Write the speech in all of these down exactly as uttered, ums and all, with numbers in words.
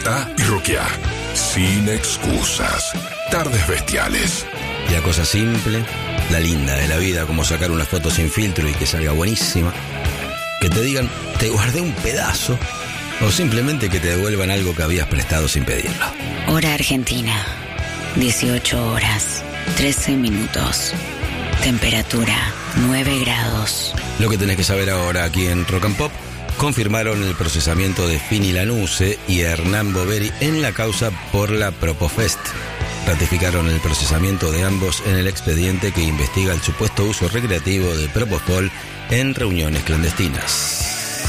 Despertá y rockeá. Sin excusas. Tardes Bestiales. La cosa simple, la linda de la vida, como sacar una foto sin filtro y que salga buenísima. Que te digan, te guardé un pedazo. O simplemente que te devuelvan algo que habías prestado sin pedirlo. Hora Argentina. dieciocho horas, trece minutos. Temperatura, nueve grados. Lo que tenés que saber ahora aquí en Rock and Pop: confirmaron el procesamiento de Fini Lanuse y Hernán Boveri en la causa por la Propofest. Ratificaron el procesamiento de ambos en el expediente que investiga el supuesto uso recreativo de Propofol en reuniones clandestinas.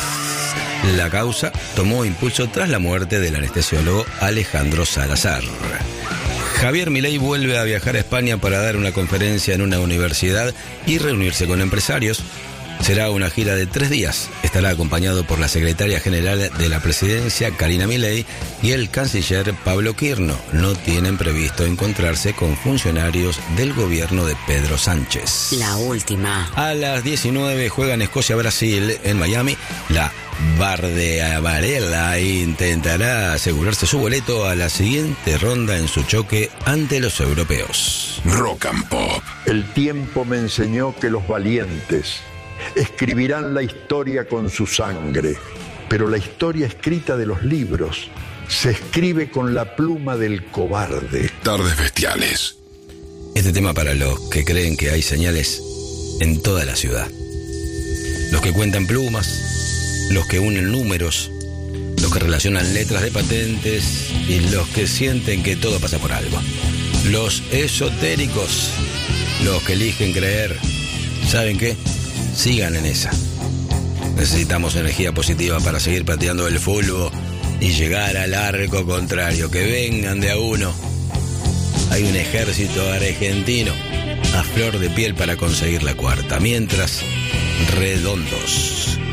La causa tomó impulso tras la muerte del anestesiólogo Alejandro Salazar. Javier Milei vuelve a viajar a España para dar una conferencia en una universidad y reunirse con empresarios. Será una gira de tres días. Estará acompañado por la secretaria general de la presidencia, Karina Milei, y el canciller Pablo Quirno. No tienen previsto encontrarse con funcionarios del gobierno de Pedro Sánchez. La última. A las diecinueve juegan Escocia-Brasil en Miami. La Verde Varela intentará asegurarse su boleto a la siguiente ronda en su choque ante los europeos. Rock and Pop. El tiempo me enseñó que los valientes escribirán la historia con su sangre, pero la historia escrita de los libros se escribe con la pluma del cobarde. Tardes Bestiales. Este tema para los que creen que hay señales en toda la ciudad. Los que cuentan plumas, los que unen números, los que relacionan letras de patentes y los que sienten que todo pasa por algo. Los esotéricos, los que eligen creer. ¿Saben qué? Sigan en esa. Necesitamos energía positiva para seguir pateando el fútbol y llegar al arco contrario. Que vengan de a uno. Hay un ejército argentino a flor de piel para conseguir la cuarta. Mientras, redondos.